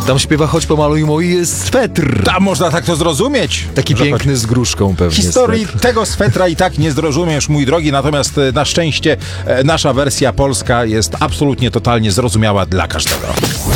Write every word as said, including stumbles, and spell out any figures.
Tam śpiewa choć pomaluj mój swetr. Tam można tak to zrozumieć. Taki że piękny z gruszką pewnie. Historii swetr. tego swetra i tak nie zrozumiesz, mój drogi, natomiast e, na szczęście e, nasza wersja polska jest absolutnie, totalnie zrozumiała dla każdego.